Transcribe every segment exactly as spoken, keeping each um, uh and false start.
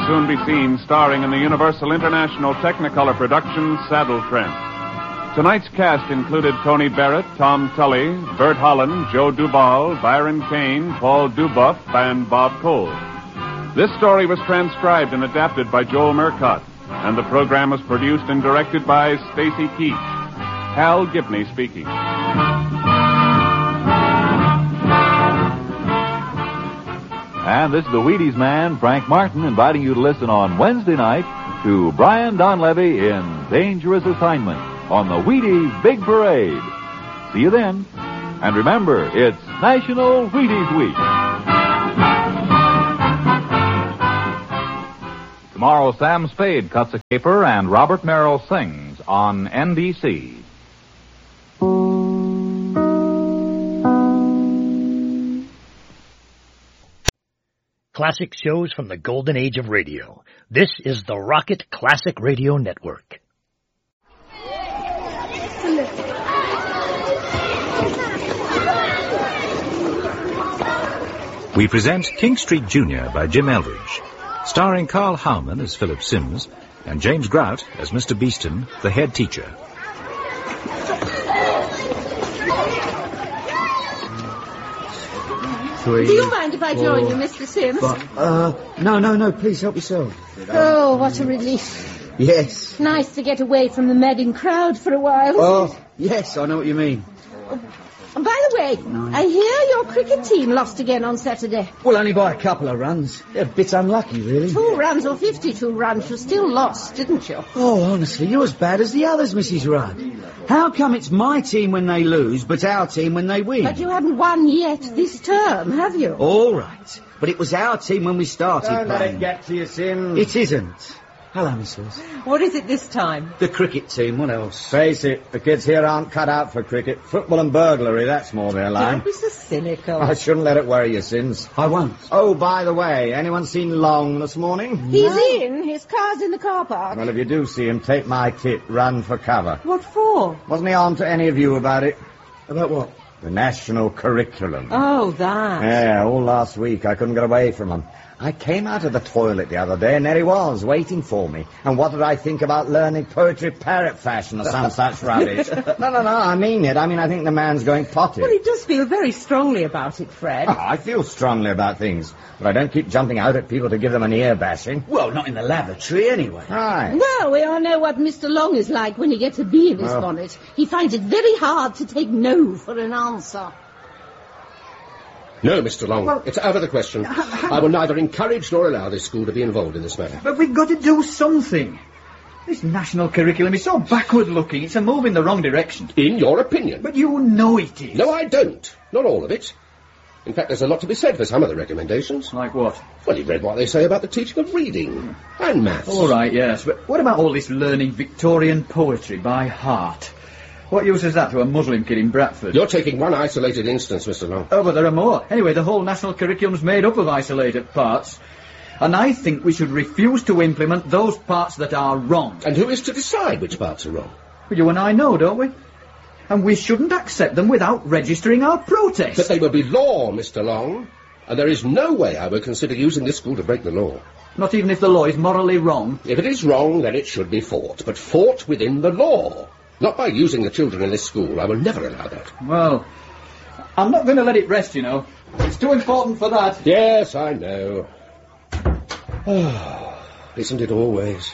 soon be seen starring in the Universal International Technicolor production Saddle Tramp. Tonight's cast included Tony Barrett, Tom Tully, Bert Holland, Joe Duval, Byron Kane, Paul Dubuff, and Bob Cole. This story was transcribed and adapted by Joel Murcott, and the program was produced and directed by Stacy Keach. Hal Gibney speaking. And this is the Wheaties man, Frank Martin, inviting you to listen on Wednesday night to Brian Donlevy in Dangerous Assignment on the Wheaties Big Parade. See you then. And remember, it's National Wheaties Week. Tomorrow, Sam Spade cuts a caper and Robert Merrill sings on N B C. Classic shows from the golden age of radio. This is the Rocket Classic Radio Network. We present King Street Junior by Jim Eldridge, starring Carl Howman as Philip Sims and James Grout as Mister Beeston, the head teacher. Three, Do you mind if I join four, you, Mister Sims? But, uh, no, no, no, please help yourself. Oh, what a relief. Yes. Nice to get away from the madding crowd for a while. Oh, yes, I know what you mean. And by the way, no. I hear your cricket team lost again on Saturday. Well, only by a couple of runs. They're a bit unlucky, really. Two runs or fifty-two runs, you still lost, didn't you? Oh, honestly, you're as bad as the others, Missus Rudd. How come it's my team when they lose, but our team when they win? But you haven't won yet this term, have you? All right. But it was our team when we started Don't playing. let it get to you, Sims. It isn't. Hello, Missus What is it this time? The cricket team, what else? Face it, the kids here aren't cut out for cricket. Football and burglary, that's more their line. Don't be so cynical. I shouldn't let it worry you, Sims. I won't. Oh, by the way, anyone seen Long this morning? He's no. in. His car's in the car park. Well, if you do see him, take my tip, run for cover. What for? Wasn't he on to any of you about it? About what? The national curriculum. Oh, that. Yeah, all last week I couldn't get away from him. I came out of the toilet the other day and there he was, waiting for me. And what did I think about learning poetry parrot fashion or some such rubbish? No, no, no, I mean it. I mean, I think the man's going potty. Well, he does feel very strongly about it, Fred. Oh, I feel strongly about things, but I don't keep jumping out at people to give them an ear bashing. Well, not in the lavatory, anyway. Right. Well, we all know what Mister Long is like when he gets a bee in his Oh. bonnet. He finds it very hard to take no for an answer. No, Mister Long, Well, it's out of the question. I will neither encourage nor allow this school to be involved in this matter. But we've got to do something. This national curriculum is so backward-looking, it's a move in the wrong direction. In your opinion. But you know it is. No, I don't. Not all of it. In fact, there's a lot to be said for some of the recommendations. Like what? Well, you've read what they say about the teaching of reading and maths. All right, yes, but what about all this learning Victorian poetry by heart? What use is that to a Muslim kid in Bradford? You're taking one isolated instance, Mister Long. Oh, but there are more. Anyway, the whole national curriculum's made up of isolated parts. And I think we should refuse to implement those parts that are wrong. And who is to decide which parts are wrong? Well, you and I know, don't we? And we shouldn't accept them without registering our protest. But they will be law, Mister Long. And there is no way I would consider using this school to break the law. Not even if the law is morally wrong? If it is wrong, then it should be fought. But fought within the law. Not by using the children in this school. I will never allow that. Well, I'm not going to let it rest, you know. It's too important for that. Yes, I know. Oh, isn't it always?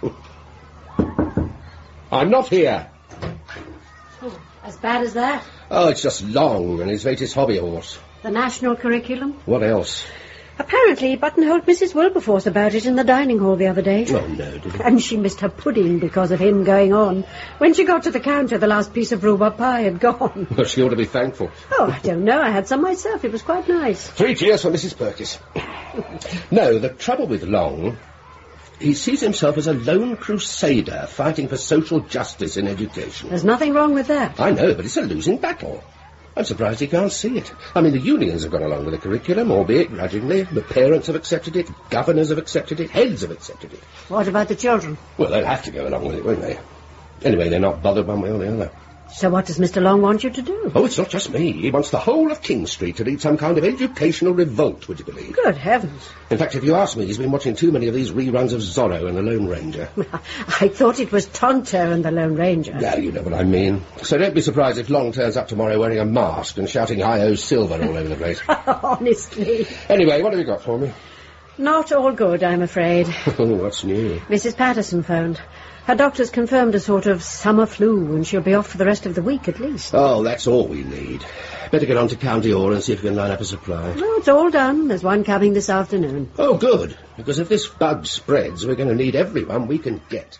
I'm not here. Oh, as bad as that? Oh, it's just Long and his latest hobby horse. The national curriculum? What else? Apparently, he buttonholed Missus Wilberforce about it in the dining hall the other day. Oh, no, did he? And she missed her pudding because of him going on. When she got to the counter, the last piece of rhubarb pie had gone. Well, she ought to be thankful. Oh, I don't know. I had some myself. It was quite nice. Three cheers for Missus Perkis. No, the trouble with Long, he sees himself as a lone crusader fighting for social justice in education. There's nothing wrong with that. I know, but it's a losing battle. I'm surprised he can't see it. I mean, the unions have gone along with the curriculum, albeit grudgingly. The parents have accepted it, governors have accepted it, heads have accepted it. What about the children? Well, they'll have to go along with it, won't they? Anyway, they're not bothered one way or the other. So what does Mister Long want you to do? Oh, it's not just me. He wants the whole of King Street to lead some kind of educational revolt, would you believe? Good heavens. In fact, if you ask me, he's been watching too many of these reruns of Zorro and the Lone Ranger. I thought it was Tonto and the Lone Ranger. Yeah, you know what I mean. So don't be surprised if Long turns up tomorrow wearing a mask and shouting I O Silver all over the place. Honestly. Anyway, what have you got for me? Not all good, I'm afraid. Oh, what's new? Missus Patterson phoned. Her doctor's confirmed a sort of summer flu, and she'll be off for the rest of the week at least. Oh, that's all we need. Better get on to County Hall and see if we can line up a supply. Well, it's all done. There's one coming this afternoon. Oh, good. Because if this bug spreads, we're going to need everyone we can get.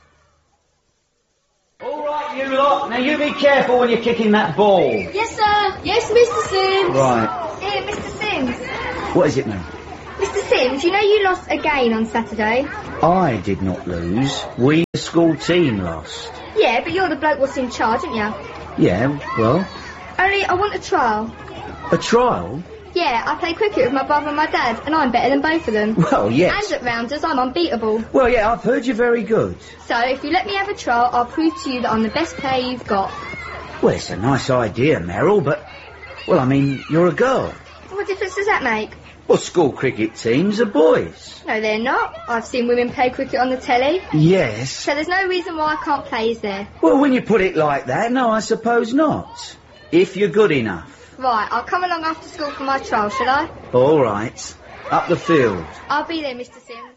All right, you lot. Now, you be careful when you're kicking that ball. Yes, sir. Yes, Mister Sims. Right. Here, Mister Sims. What is it now? Mister Sims, you know you lost again on Saturday? I did not lose. We, the school team, lost. Yeah, but you're the bloke what's in charge, aren't you? Yeah, well... Only, I want a trial. A trial? Yeah, I play cricket with my brother and my dad, and I'm better than both of them. Well, yes. And at rounders, I'm unbeatable. Well, yeah, I've heard you're very good. So, if you let me have a trial, I'll prove to you that I'm the best player you've got. Well, it's a nice idea, Meryl, but... Well, I mean, you're a girl. What difference does that make? Well, school cricket teams are boys. No, they're not. I've seen women play cricket on the telly. Yes. So there's no reason why I can't play, is there? Well, when you put it like that, no, I suppose not. If you're good enough. Right, I'll come along after school for my trial, shall I? All right. Up the field. I'll be there, Mister Sims.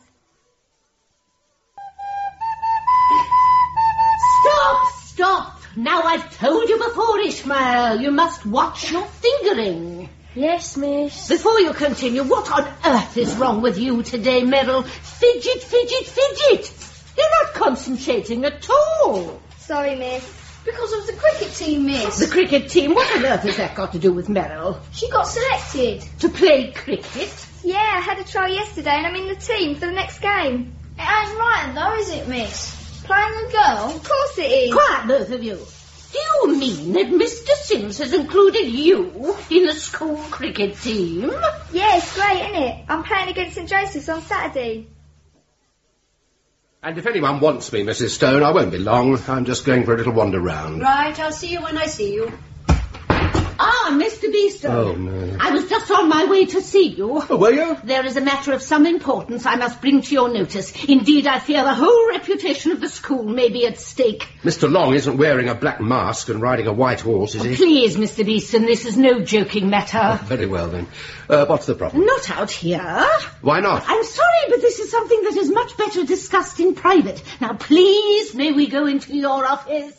Stop! Stop! Now I've told you before, Ishmael, you must watch your fingering. Yes, miss. Before you continue, what on earth is wrong with you today, Meryl? Fidget, fidget, fidget! You're not concentrating at all. Sorry, miss. Because of the cricket team, miss. The cricket team? What on earth has that got to do with Meryl? She got selected. To play cricket? Yeah, I had a trial yesterday and I'm in the team for the next game. It ain't right, though, is it, miss? Playing a girl? Of course it is. Quiet, both of you. Do you mean that Mister Sims has included you in the school cricket team? Yeah, it's great, isn't it? I'm playing against St Joseph's on Saturday. And if anyone wants me, Missus Stone, I won't be long. I'm just going for a little wander round. Right, I'll see you when I see you. Ah, Mister Beeston. Oh, no. I was just on my way to see you. Oh, were you? There is a matter of some importance I must bring to your notice. Indeed, I fear the whole reputation of the school may be at stake. Mister Long isn't wearing a black mask and riding a white horse, is Oh, he? please, Mister Beeston, this is no joking matter. Oh, very well, then. Uh, what's the problem? Not out here. Why not? I'm sorry, but this is something that is much better discussed in private. Now, please, may we go into your office?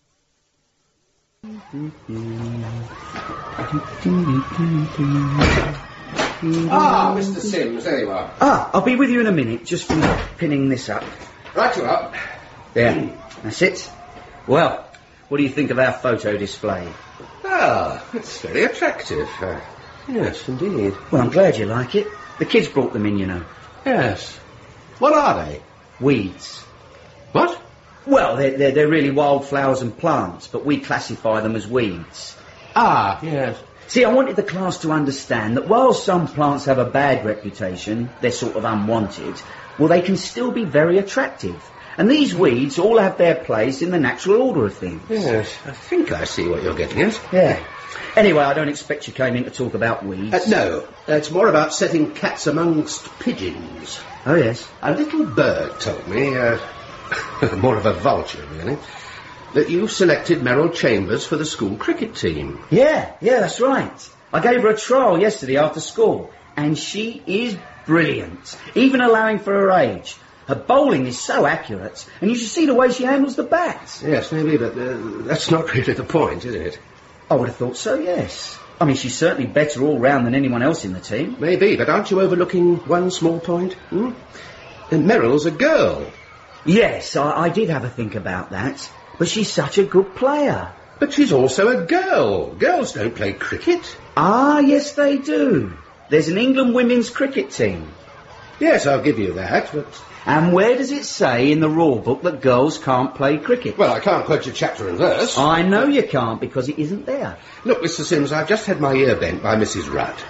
Ah, Mister Sims, there you are. Ah, I'll be with you in a minute, just finish pinning this up. Right you up. There, that's it. Well, what do you think of our photo display? Ah, it's very attractive. Uh, yes, indeed. Well, I'm glad you like it. The kids brought them in, you know. Yes. What are they? Weeds. What? Well, they're, they're, they're really wildflowers and plants, but we classify them as weeds. Ah, yes. See, I wanted the class to understand that while some plants have a bad reputation, they're sort of unwanted, well, they can still be very attractive. And these weeds all have their place in the natural order of things. Yes, I think I see what you're getting at. Yeah. Anyway, I don't expect you came in to talk about weeds. Uh, no, uh, it's more about setting cats amongst pigeons. Oh, yes. A little bird told me, uh, more of a vulture, really, that you selected Meryl Chambers for the school cricket team. Yeah, yeah, that's right. I gave her a trial yesterday after school, and she is brilliant, even allowing for her age. Her bowling is so accurate, and you should see the way she handles the bat. Yes, maybe, but uh, that's not really the point, is it? I would have thought so, yes. I mean, she's certainly better all round than anyone else in the team. Maybe, but aren't you overlooking one small point? Hmm? And Meryl's a girl. Yes, I, I did have a think about that, but she's such a good player. But she's also a girl. Girls don't play cricket. Ah, yes, they do. There's an England women's cricket team. Yes, I'll give you that, but... And where does it say in the rule book that girls can't play cricket? Well, I can't quote you chapter and verse. I know you can't, because it isn't there. Look, Mister Sims, I've just had my ear bent by Missus Rudd.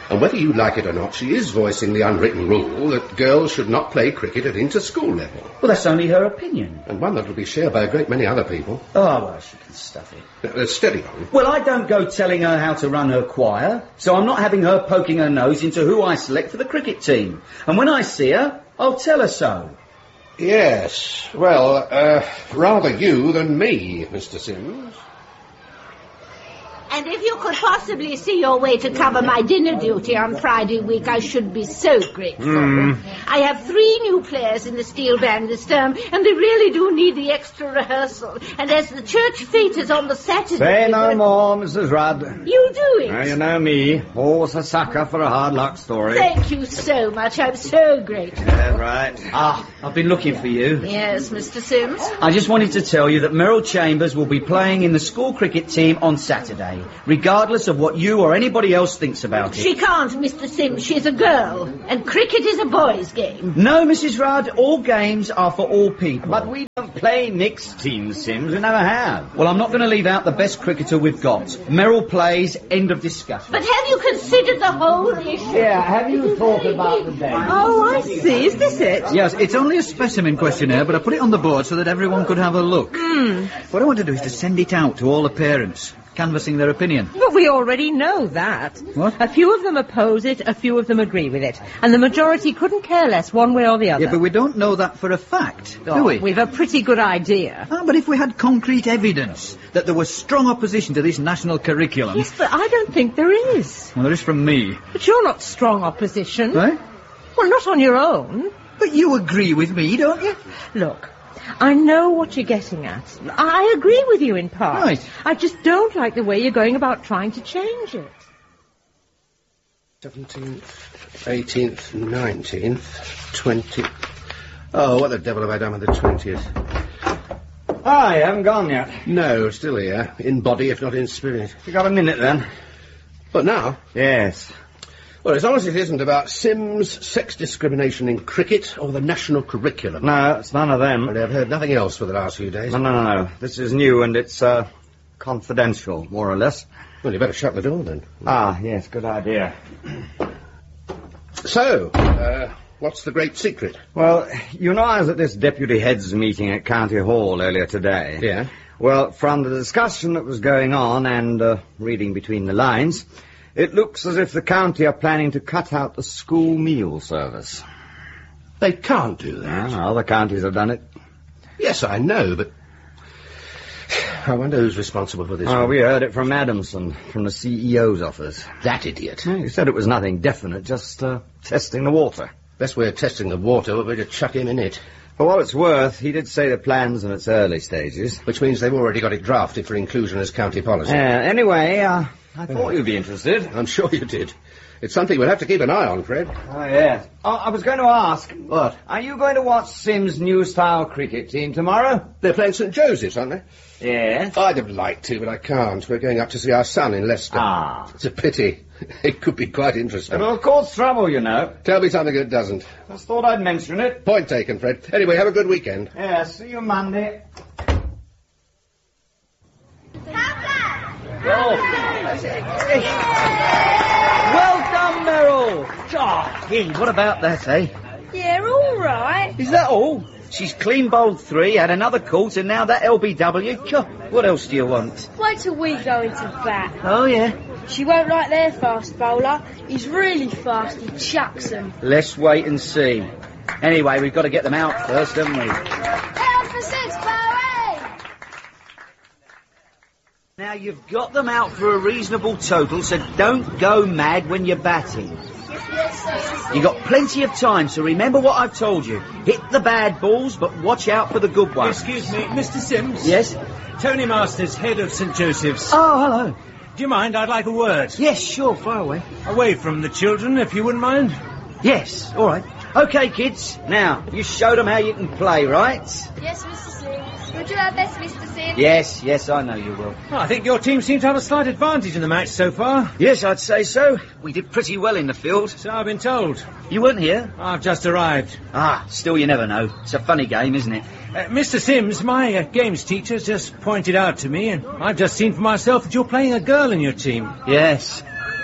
And whether you like it or not, she is voicing the unwritten rule that girls should not play cricket at inter-school level. Well, that's only her opinion. And one that will be shared by a great many other people. Oh, well, she can stuff it. Uh, steady on. Well, I don't go telling her how to run her choir, so I'm not having her poking her nose into who I select for the cricket team. And when I see her, I'll tell her so. Yes, well, uh, rather you than me, Mister Sims. And if you could possibly see your way to cover my dinner duty on Friday week, I should be so grateful. Mm. I have three new players in the steel band this term, and they really do need the extra rehearsal. And as the church fete is on the Saturday... Say no more, Missus Rudd. You do it. Now, you know me, always a sucker for a hard luck story. Thank you so much. I'm so grateful. Yeah, right. Ah, I've been looking for you. Yes, Mister Sims? I just wanted to tell you that Meryl Chambers will be playing in the school cricket team on Saturday, regardless of what you or anybody else thinks about it. She can't, Mister Sims. She's a girl, and cricket is a boys' game. No, Missus Rudd, all games are for all people. But we don't play mixed teams, Sims. We never have. Well, I'm not going to leave out the best cricketer we've got. Meryl plays, end of discussion. But have you considered the whole issue? Yeah, have you thought about the day? Oh, I see. Is this it? Yes, it's only a specimen questionnaire, but I put it on the board so that everyone could have a look. Hmm. What I want to do is to send it out to all the parents, canvassing their opinion. But we already know that. What? A few of them oppose it, a few of them agree with it. And the majority couldn't care less one way or the other. Yeah, but we don't know that for a fact, do Oh, we? We've a pretty good idea. Ah, but if we had concrete evidence that there was strong opposition to this national curriculum... Yes, but I don't think there is. Well, there is from me. But you're not strong opposition. Eh? Well, not on your own. But you agree with me, don't you? Look, I know what you're getting at. I agree with you in part. Right. I just don't like the way you're going about trying to change it. seventeenth, eighteenth, nineteenth, twentieth... Oh, what the devil have I done with the twentieth? Ah, you haven't gone yet. No, still here. In body, if not in spirit. You got a minute, then? But now? Yes. Well, as long as it isn't about Sims, sex discrimination in cricket, or the national curriculum. No, it's none of them. Well, I've heard nothing else for the last few days. No, no, no, no. This is new, and it's, uh, confidential, more or less. Well, you better shut the door, then. Ah, yes, good idea. So, uh, what's the great secret? Well, you know I was at this deputy heads meeting at County Hall earlier today. Yeah? Well, from the discussion that was going on and uh, reading between the lines, it looks as if the county are planning to cut out the school meal service. They can't do that. Ah, other counties have done it. Yes, I know, but... I wonder who's responsible for this Oh, one. we heard it from Adamson, from the C E O's office. That idiot. Yeah, he said it was nothing definite, just uh, testing the water. Best way of testing the water would be to chuck him in it. For what it's worth, he did say the plan's in its early stages. Which means they've already got it drafted for inclusion as county policy. Uh, anyway, uh, I thought you'd be interested. I'm sure you did. It's something we'll have to keep an eye on, Fred. Oh, yes. Oh, I was going to ask. What? Are you going to watch Sims' new-style cricket team tomorrow? They're playing St Joseph's, aren't they? Yes. I'd have liked to, but I can't. We're going up to see our son in Leicester. Ah. It's a pity. It could be quite interesting. It'll cause trouble, you know. Tell me something that doesn't. Just thought I'd mention it. Point taken, Fred. Anyway, have a good weekend. Yeah, see you Monday. Well done, Meryl. Oh, gee, what about that, eh? Yeah, all right. Is that all? She's clean bowled three, had another quarter, now that L B W. God, what else do you want? Wait till we go into bat. Oh, yeah. She won't like their fast bowler. He's really fast. He chucks them. Let's wait and see. Anyway, we've got to get them out first, haven't we? Hell for six, Barry! Now, you've got them out for a reasonable total, so don't go mad when you're batting. Yes, sir. You got plenty of time, so remember what I've told you. Hit the bad balls, but watch out for the good ones. Excuse me, Mister Sims? Yes? Tony Masters, head of St Joseph's. Oh, hello. Do you mind? I'd like a word. Yes, sure, fire away. Away from the children, if you wouldn't mind. Yes, all right. OK, kids. Now, you showed them how you can play, right? Yes, Mister Sims. We'll do our best, Mister Sims. Yes, yes, I know you will. Well, I think your team seems to have a slight advantage in the match so far. Yes, I'd say so. We did pretty well in the field. So I've been told. You weren't here? I've just arrived. Ah, still you never know. It's a funny game, isn't it? Uh, Mister Sims, my uh, games teacher just pointed out to me, and I've just seen for myself that you're playing a girl in your team. Yes.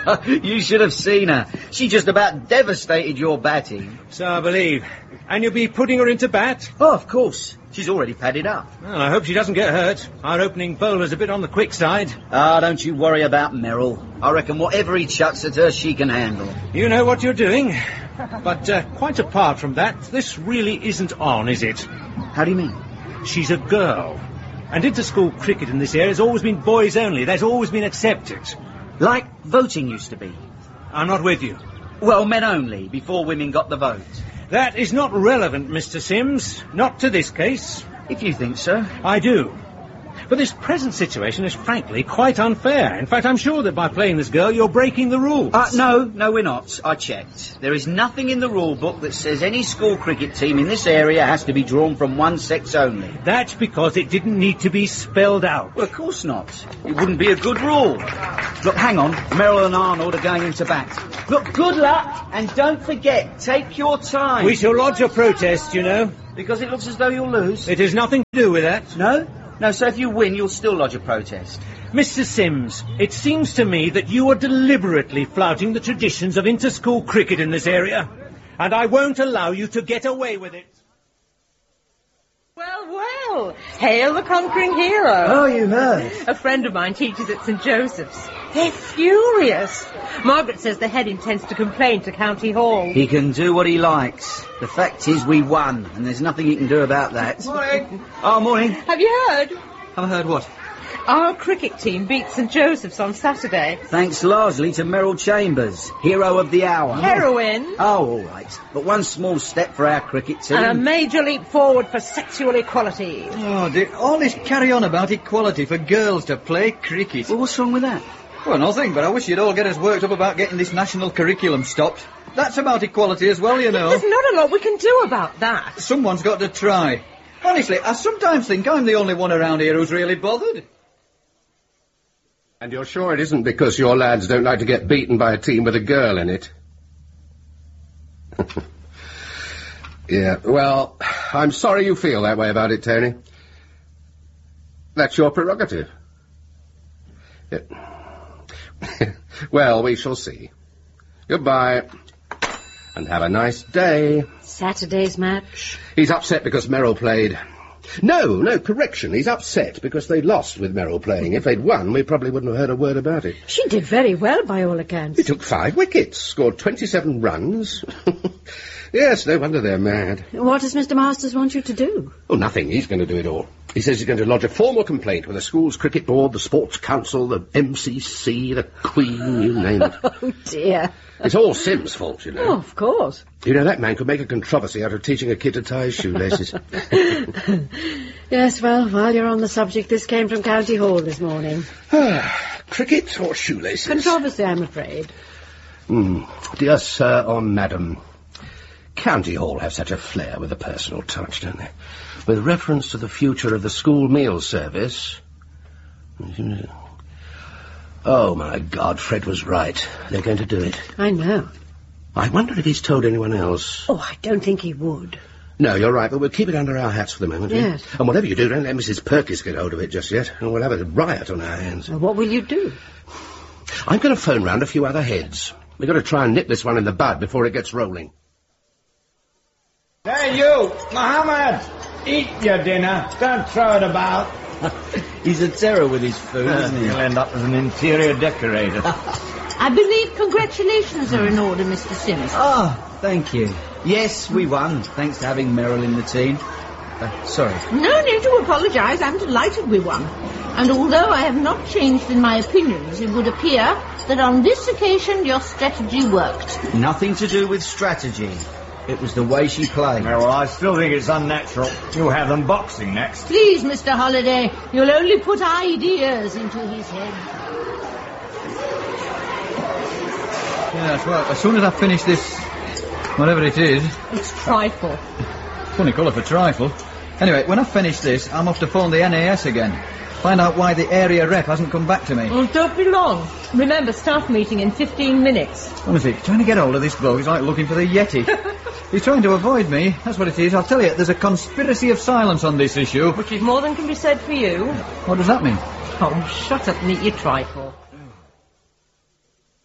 You should have seen her. She just about devastated your batting. So I believe. And you'll be putting her into bat? Oh, of course. She's already padded up. Well, I hope she doesn't get hurt. Our opening bowler's a bit on the quick side. Ah, don't you worry about Merrill. I reckon whatever he chucks at her, she can handle. You know what you're doing. But uh, quite apart from that, this really isn't on, is it? How do you mean? She's a girl. And inter-school cricket in this area has always been boys only. That's always been accepted. Like voting used to be. I'm not with you. Well, men only, before women got the vote. That is not relevant, Mister Sims. Not to this case. If you think so. I do. But this present situation is frankly quite unfair. In fact, I'm sure that by playing this girl, you're breaking the rules. Uh, no, no, we're not. I checked. There is nothing in the rule book that says any school cricket team in this area has to be drawn from one sex only. That's because it didn't need to be spelled out. Well, of course not. It wouldn't be a good rule. Look, hang on. Merrill and Arnold are going into bat. Look, good luck, and don't forget, take your time. We shall lodge a protest, you know. Because it looks as though you'll lose. It has nothing to do with that. No? No, so if you win, you'll still lodge a protest. Mister Sims, it seems to me that you are deliberately flouting the traditions of inter-school cricket in this area, and I won't allow you to get away with it. Well, well, hail the conquering hero. Oh, you heard. A friend of mine teaches at St Joseph's. They're furious. Margaret says the head intends to complain to County Hall. He can do what he likes. The fact is we won, and there's nothing he can do about that. Morning. Oh, morning. Have you heard? I've heard what? Our cricket team beat St Joseph's on Saturday. Thanks largely to Merrill Chambers, hero of the hour. Heroine. Oh, all right. But one small step for our cricket team. And a major leap forward for sexual equality. Oh, dear. All this carry on about equality for girls to play cricket. Well, what's wrong with that? Well, nothing, but I wish you'd all get us worked up about getting this national curriculum stopped. That's about equality as well, you know. There's not a lot we can do about that. Someone's got to try. Honestly, I sometimes think I'm the only one around here who's really bothered. And you're sure it isn't because your lads don't like to get beaten by a team with a girl in it? Yeah, well, I'm sorry you feel that way about it, Tony. That's your prerogative. Yeah. Well, we shall see. Goodbye. And have a nice day. Saturday's match. He's upset because Merrill played. No, no, correction. He's upset because they lost with Merrill playing. If they'd won, we probably wouldn't have heard a word about it. She did very well, by all accounts. He took five wickets, scored twenty-seven runs. Yes, no wonder they're mad. What does Mister Masters want you to do? Oh, nothing. He's going to do it all. He says he's going to lodge a formal complaint with the school's cricket board, the sports council, the M C C, the Queen, you name it. Oh, dear. It's all Sim's fault, you know. Oh, of course. You know, that man could make a controversy out of teaching a kid to tie his shoelaces. Yes, well, while you're on the subject, this came from County Hall this morning. Cricket or shoelaces? Controversy, I'm afraid. Mm. Dear sir or madam, County Hall have such a flair with the personal touch, don't they? With reference to the future of the school meal service... Oh, my God, Fred was right. They're going to do it. I know. I wonder if he's told anyone else. Oh, I don't think he would. No, you're right, but we'll keep it under our hats for the moment. Yes. Eh? And whatever you do, don't let Missus Perkins get hold of it just yet, and we'll have a riot on our hands. Well, what will you do? I'm going to phone round a few other heads. We've got to try and nip this one in the bud before it gets rolling. Hey, you! Mohammed! Eat your dinner. Don't throw it about. He's a terror with his food, isn't he? He'll end up as an interior decorator. I believe congratulations are in order, Mister Sims. Oh, thank you. Yes, we won, thanks to having Merrill in the team. Uh, sorry. No need to apologise. I'm delighted we won. And although I have not changed in my opinions, it would appear that on this occasion your strategy worked. Nothing to do with strategy. It was the way she played. Yeah, well, I still think it's unnatural. You'll have them boxing next. Please, Mister Holliday, you'll only put ideas into his head. Yes, well, as soon as I finish this, whatever it is... It's trifle. Funny colour for trifle. Anyway, when I finish this, I'm off to phone the N A S again. Find out why the area rep hasn't come back to me. Well, don't be long. Remember, staff meeting in fifteen minutes. Honestly, trying to get hold of this bloke is like looking for the Yeti. He's trying to avoid me. That's what it is. I'll tell you, there's a conspiracy of silence on this issue. Which is more than can be said for you. What does that mean? Oh, shut up and eat your trifle.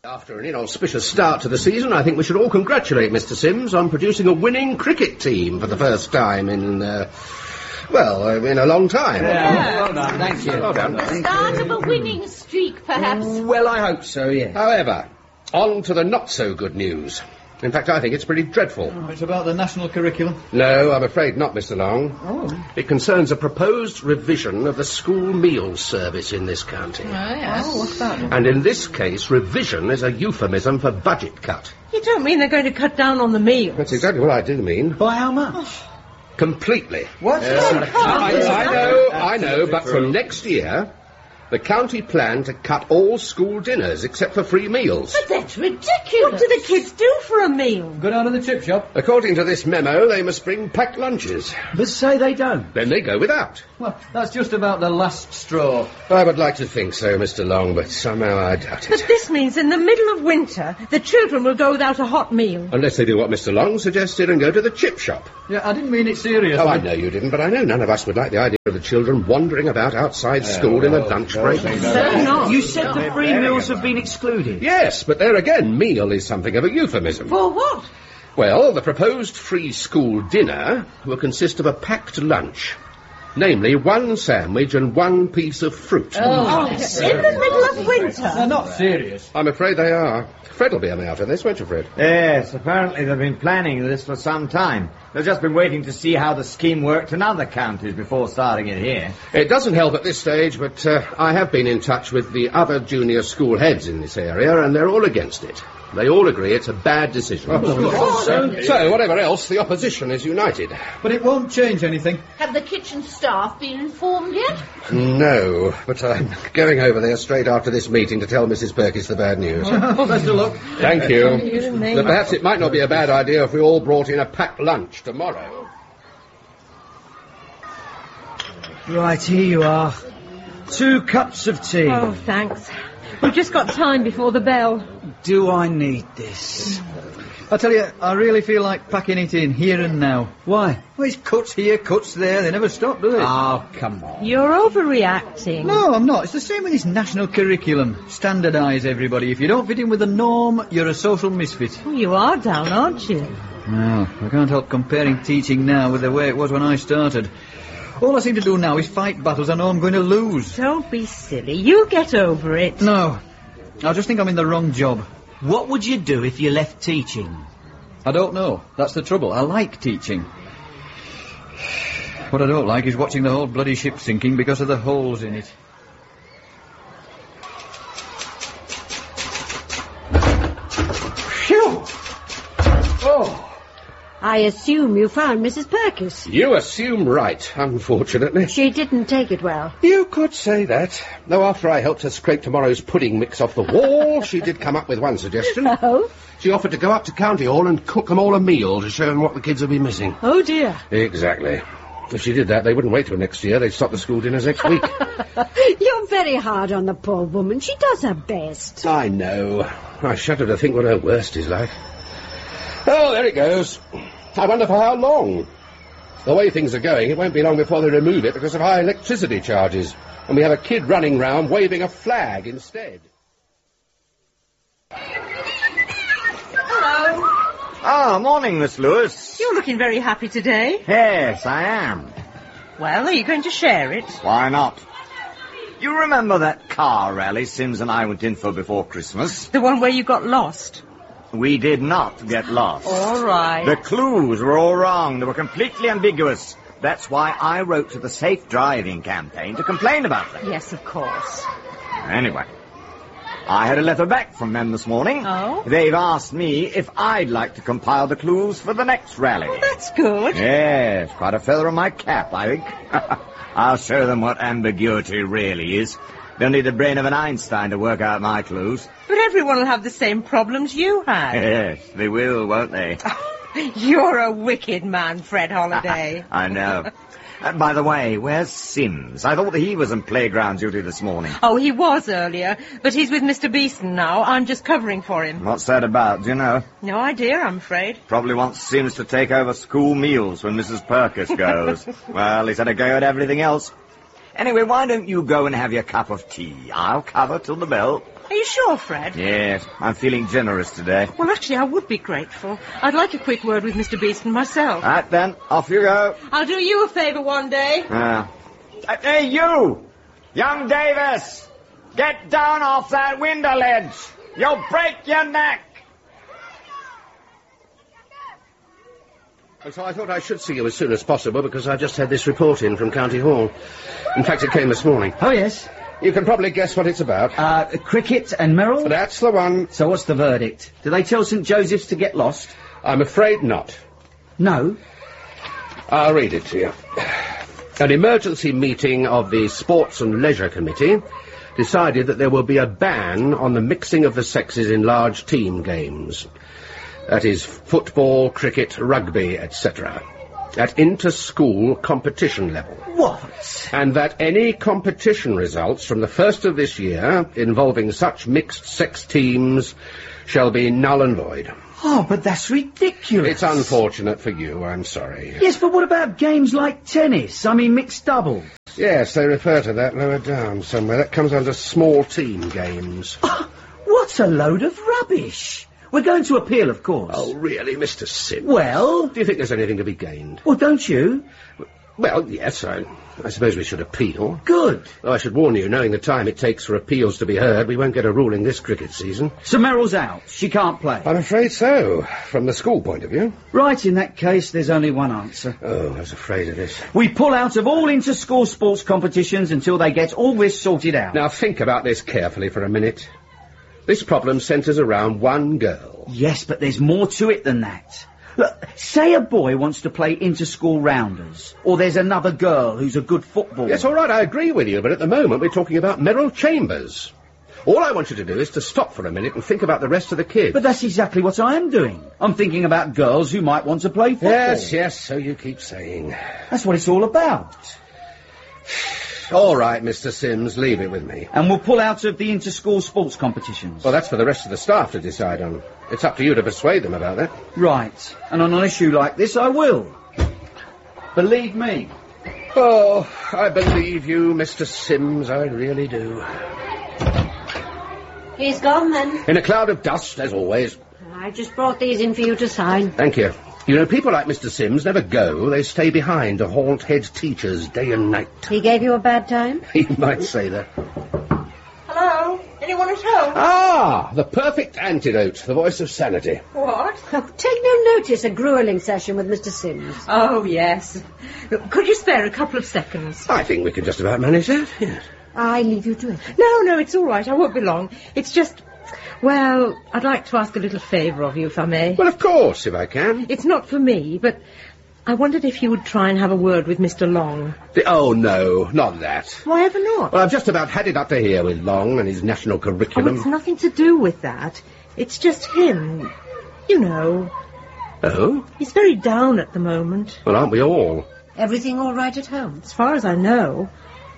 After an inauspicious start to the season, I think we should all congratulate Mister Sims on producing a winning cricket team for the first time in, uh, well, uh, in a long time. Yeah, well done, thank you. Well done. The start of a winning streak, perhaps. Well, I hope so, yeah. However, on to the not-so-good news. In fact, I think it's pretty dreadful. Oh, it's about the national curriculum? No, I'm afraid not, Mister Long. Oh. It concerns a proposed revision of the school meals service in this county. Oh, yes. Oh, what's that? And in this case, revision is a euphemism for budget cut. You don't mean they're going to cut down on the meals? That's exactly what I do mean. By how much? Completely. What? I, I know, I know, but from next year, the county plan to cut all school dinners except for free meals. But that's ridiculous. What do the kids do for a meal? Go down to the chip shop. According to this memo, they must bring packed lunches. But say they don't. Then they go without. Well, that's just about the last straw. I would like to think so, Mister Long, but somehow I doubt it. But this means in the middle of winter, the children will go without a hot meal. Unless they do what Mister Long suggested and go to the chip shop. Yeah, I didn't mean it seriously. Oh, I know you didn't, but I know none of us would like the idea of the children wandering about outside school in a lunch break. Not. You said the free meals have been excluded. Yes, but there again, meal is something of a euphemism. For what? Well, the proposed free school dinner will consist of a packed lunch. Namely, one sandwich and one piece of fruit. Oh, in the middle of winter? They're not serious. I'm afraid they are. Fred will be on out of this, won't you, Fred? Yes, apparently they've been planning this for some time. They've just been waiting to see how the scheme worked in other counties before starting it here. It doesn't help at this stage, but uh, I have been in touch with the other junior school heads in this area, and they're all against it. They all agree it's a bad decision. Oh, so, so, whatever else, the opposition is united. But it won't change anything. Have the kitchen staff been informed yet? No, but I'm going over there straight after this meeting to tell Missus Perkins the bad news. Well, best of luck. Thank you. But perhaps it might not be a bad idea if we all brought in a packed lunch tomorrow. Right, here you are. Two cups of tea. Oh, thanks. We've just got time before the bell. Do I need this? I tell you, I really feel like packing it in, here and now. Why? Well, it's cuts here, cuts there, they never stop, do they? Oh, come on. You're overreacting. No, I'm not. It's the same with this national curriculum. Standardise everybody. If you don't fit in with the norm, you're a social misfit. Oh, you are down, aren't you? No, I can't help comparing teaching now with the way it was when I started. All I seem to do now is fight battles I know I'm going to lose. Don't be silly. You get over it. No. I just think I'm in the wrong job. What would you do if you left teaching? I don't know. That's the trouble. I like teaching. What I don't like is watching the whole bloody ship sinking because of the holes in it. Phew! Oh! I assume you found Missus Perkins. You assume right, unfortunately. She didn't take it well. You could say that. Though after I helped her scrape tomorrow's pudding mix off the wall, she did come up with one suggestion. Oh? She offered to go up to County Hall and cook them all a meal to show them what the kids would be missing. Oh, dear. Exactly. If she did that, they wouldn't wait till next year. They'd stop the school dinners next week. You're very hard on the poor woman. She does her best. I know. I shudder to think what her worst is like. Oh, there it goes. I wonder for how long. The way things are going, it won't be long before they remove it because of high electricity charges. And we have a kid running round waving a flag instead. Hello. Ah, morning, Miss Lewis. You're looking very happy today. Yes, I am. Well, are you going to share it? Why not? You remember that car rally Sims and I went in for before Christmas? The one where you got lost? We did not get lost. All right. The clues were all wrong. They were completely ambiguous. That's why I wrote to the Safe Driving campaign to complain about them. Yes, of course. Anyway, I had a letter back from them this morning. Oh? They've asked me if I'd like to compile the clues for the next rally. Oh, that's good. Yes, quite a feather in my cap, I think. I'll show them what ambiguity really is. They'll need the brain of an Einstein to work out my clues. But everyone will have the same problems you had. Yes, they will, won't they? You're a wicked man, Fred Holiday. I know. Uh, by the way, where's Sims? I thought that he was on playground duty this morning. Oh, he was earlier, but he's with Mister Beeston now. I'm just covering for him. What's that about, do you know? No idea, I'm afraid. Probably wants Sims to take over school meals when Missus Perkins goes. Well, he's had a go at everything else. Anyway, why don't you go and have your cup of tea? I'll cover till the bell. Are you sure, Fred? Yes, I'm feeling generous today. Well, actually, I would be grateful. I'd like a quick word with Mister Beeston myself. Right, then, off you go. I'll do you a favour one day. Ah. Uh, hey, you! Young Davis! Get down off that window ledge! You'll break your neck! And so I thought I should see you as soon as possible because I just had this report in from County Hall. In fact, it came this morning. Oh, yes. You can probably guess what it's about. Uh, cricket and Merrill? That's the one. So what's the verdict? Do they tell St Joseph's to get lost? I'm afraid not. No? I'll read it to you. An emergency meeting of the Sports and Leisure Committee decided that there will be a ban on the mixing of the sexes in large team games. That is, football, cricket, rugby, et cetera, at inter-school competition level. What? And that any competition results from the first of this year involving such mixed-sex teams shall be null and void. Oh, but that's ridiculous. It's unfortunate for you, I'm sorry. Yes, but what about games like tennis? I mean, mixed doubles. Yes, they refer to that lower down somewhere. That comes under small team games. Oh, what a load of rubbish. We're going to appeal, of course. Oh, really, Mister Sims? Well... Do you think there's anything to be gained? Well, don't you? Well, yes, I, I suppose we should appeal. Good. Though I should warn you, knowing the time it takes for appeals to be heard, we won't get a ruling this cricket season. So Merrill's out. She can't play. I'm afraid so, from the school point of view. Right, in that case, there's only one answer. Oh, I was afraid of this. We pull out of all inter-school sports competitions until they get all this sorted out. Now, think about this carefully for a minute. This problem centres around one girl. Yes, but there's more to it than that. Look, say a boy wants to play inter-school rounders, or there's another girl who's a good footballer. Yes, all right, I agree with you, but at the moment we're talking about Merrill Chambers. All I want you to do is to stop for a minute and think about the rest of the kids. But that's exactly what I am doing. I'm thinking about girls who might want to play football. Yes, yes, so you keep saying. That's what it's all about. All right, Mister Sims, leave it with me. And we'll pull out of the inter-school sports competitions. Well, that's for the rest of the staff to decide on. It's up to you to persuade them about that. Right. And on an issue like this, I will. Believe me. Oh, I believe you, Mister Sims, I really do. He's gone, then. In a cloud of dust, as always. I just brought these in for you to sign. Thank you. You know, people like Mister Sims never go. They stay behind to haunt head teachers day and night. He gave you a bad time? You might say that. Hello? Anyone at home? Ah, the perfect antidote, the voice of sanity. What? Oh, take no notice, a gruelling session with Mister Sims. Oh, yes. Look, could you spare a couple of seconds? I think we can just about manage that, yes. I leave you to it. No, no, it's all right. I won't be long. It's just... Well, I'd like to ask a little favour of you, if I may. Well, of course, if I can. It's not for me, but I wondered if you would try and have a word with Mister Long. The, oh, no, not that. Why ever not? Well, I've just about had it up to here with Long and his national curriculum. Oh, it's nothing to do with that. It's just him. You know. Oh? He's very down at the moment. Well, aren't we all? Everything all right at home? As far as I know.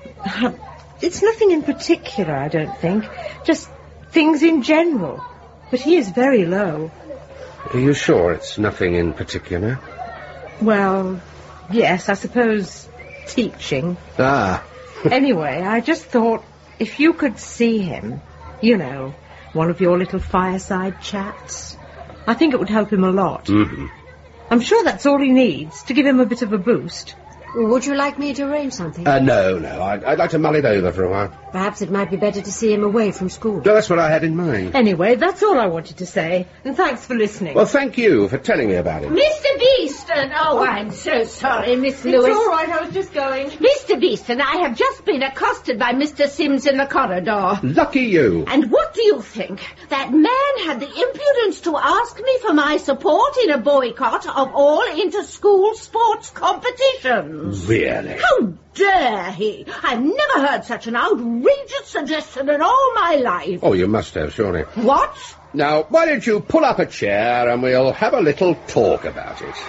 It's nothing in particular, I don't think. Just... things in general. But he is very low. Are you sure it's nothing in particular? Well, yes, I suppose teaching. Ah. Anyway, I just thought if you could see him, you know, one of your little fireside chats, I think it would help him a lot. Mm-hmm. I'm sure that's all he needs, to give him a bit of a boost. Would you like me to arrange something? Uh, no, no. I'd, I'd like to mull it over for a while. Perhaps it might be better to see him away from school. No, that's what I had in mind. Anyway, that's all I wanted to say. And thanks for listening. Well, thank you for telling me about it. Mister Beeston! Oh, I'm so sorry, Miss Lewis. It's all right, I was just going. Mister Beeston, I have just been accosted by Mister Sims in the corridor. Lucky you. And what do you think? That man had the impudence to ask me for my support in a boycott of all inter-school sports competitions. Really? How dare he? I've never heard such an outrageous suggestion in all my life. Oh, you must have, surely. What? Now, why don't you pull up a chair and we'll have a little talk about it.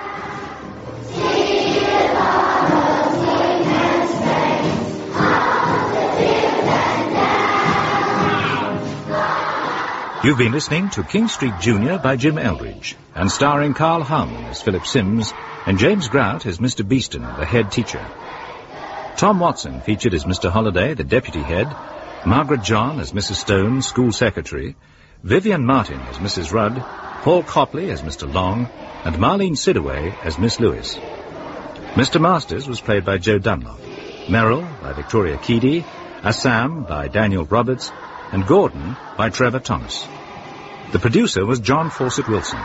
You've been listening to King Street Junior by Jim Eldridge, and starring Carl Howman as Philip Sims and James Grout as Mister Beeston, the head teacher. Tom Watson featured as Mister Holliday, the deputy head, Margaret John as Missus Stone, school secretary, Vivian Martin as Missus Rudd, Paul Copley as Mister Long, and Marlene Sidaway as Miss Lewis. Mister Masters was played by Joe Dunlop, Merrill by Victoria Keedy, Assam by Daniel Roberts, and Gordon by Trevor Thomas. The producer was John Fawcett Wilson.